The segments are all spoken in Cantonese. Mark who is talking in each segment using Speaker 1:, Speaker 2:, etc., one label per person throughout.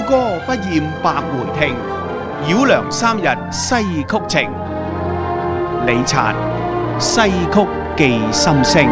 Speaker 1: 歌不厭百回聽，繞梁三日西曲情。李察西曲寄心聲。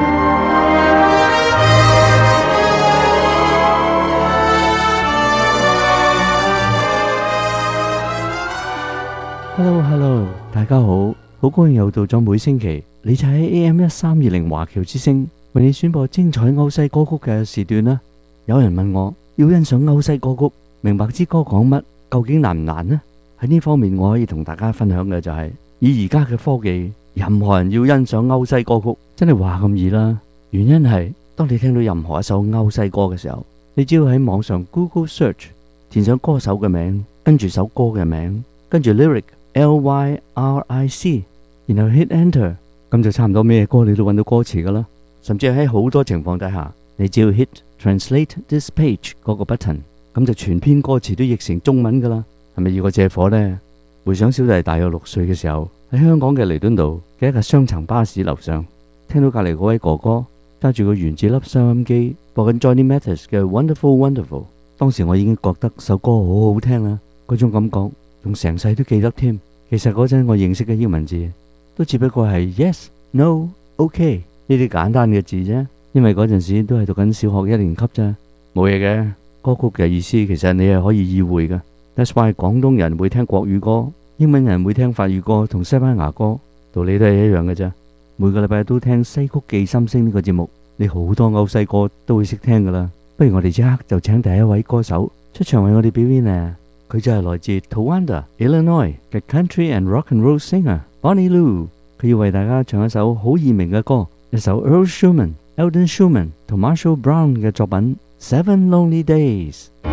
Speaker 2: Hello， 大家好，好高興又到咗每星期李察喺 AM1320華僑之聲為你選播精彩歐西歌曲嘅時段啦。有人問我要欣賞歐西歌曲，明白支歌講乜，究竟難唔難呢？喺呢方面我可以同大家分享嘅就係，以而家嘅科技，任何人要欣賞歐西歌曲真係話咁易啦。原因係當你聽到任何一首歐西歌嘅時候，你只要喺網上 Google Search 填上歌手嘅名，跟住首歌嘅名，跟住 lyric Lyric，然後 hit enter， 咁就差唔多咩歌你都揾到歌詞噶啦。甚至喺好多情況底下，你只要 hit translate this page 嗰個 button， 咁就全篇歌詞都譯成中文噶啦。係咪要個借火呢？回想小弟大約6歲嘅時候，喺香港嘅彌敦道嘅一架雙層巴士樓上，聽到隔籬嗰位哥哥揸住個原子粒收音機播緊 Johnny Mathis 嘅 Wonderful Wonderful。當時我已經覺得首歌好好聽啦，嗰種感覺仲成世都記得添。其實嗰陣我認識嘅英文字都只不過係 yes、no、ok 呢啲簡單嘅字啫，因為嗰陣時都係讀緊小學1年級咋，冇嘢嘅。歌曲嘅意思其實你係可以意會嘅。That's why 廣東人會聽國語歌，英文人會聽法語歌同西班牙歌，道理都係一樣嘅啫。每個禮拜都聽西曲寄心聲呢個節目，你好多歐西歌都會識聽噶啦。不如我哋即刻就請第一位歌手出場為我哋表演啊！佢就係來自 Towanda、Illinois 嘅 Country and Rock and Roll Singer Bonnie Lou。佢要為大家唱一首好易明嘅歌，一首 Earl Schumann、Eldon Schumann 同 Marshall Brown 嘅作品《Seven Lonely Days》。